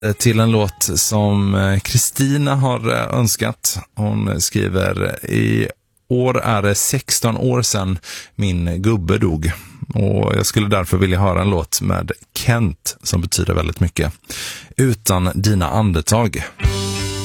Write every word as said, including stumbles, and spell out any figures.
till en låt som Kristina har önskat. Hon skriver: i år är det sexton år sedan min gubbe dog. Och jag skulle därför vilja höra en låt med Kent som betyder väldigt mycket. Utan dina andetag.